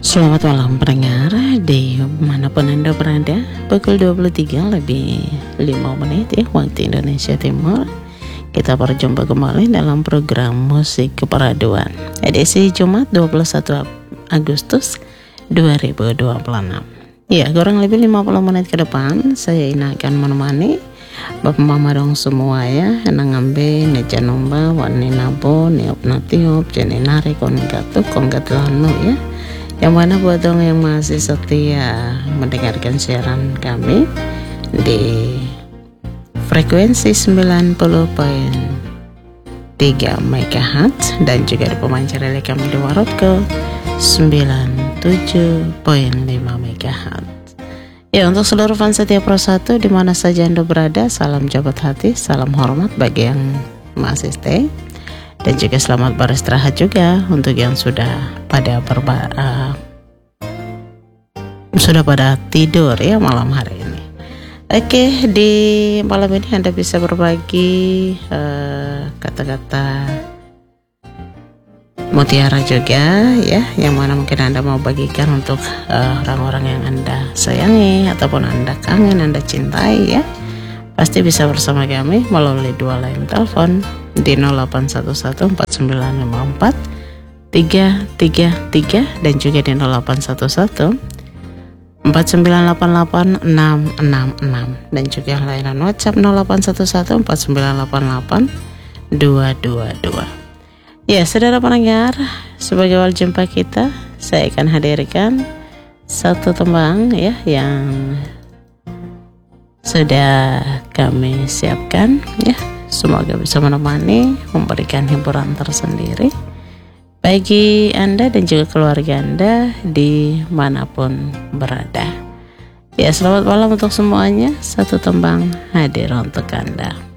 Selamat malam pendengar di manapun Anda berada. Pukul 23 lebih 5 menit ya waktu Indonesia Timur. Kita berjumpa kembali dalam program Musik Keperaduan edisi Jumat 21 Agustus 2026. Ya, kurang lebih 50 menit ke depan saya ini akan menemani Bapak Mama dong semua ya, enang ambe, neja nomba, wani nabo, niop natiop, jeni nari, konggat lanu ya. Yang mana buat dong yang masih setia mendengarkan siaran kami di frekuensi 90.3 MHz dan juga di pemancar relay kami di Warop ke 97.5 MHz. Ya, untuk seluruh fans setia Pro 1 di mana saja Anda berada, salam jabat hati, salam hormat bagi yang masih stay. Dan juga selamat beristirahat juga untuk yang sudah pada tidur ya malam hari ini. Oke, di malam ini Anda bisa berbagi kata-kata mutiara juga ya, yang mana mungkin Anda mau bagikan untuk orang-orang yang Anda sayangi ataupun Anda kangen, Anda cintai ya. Pasti bisa bersama kami melalui dua line telepon di 0811-494-333 dan juga di 0811-4988-666 dan juga layanan WhatsApp 0811-4988-222. Ya, saudara pendengar, sebagai awal jumpa kita, saya akan hadirkan satu tembang ya yang sudah kami siapkan ya. Semoga bisa menemani, memberikan hiburan tersendiri bagi Anda dan juga keluarga Anda dimanapun berada. Ya, selamat malam untuk semuanya. Satu tembang hadir untuk Anda.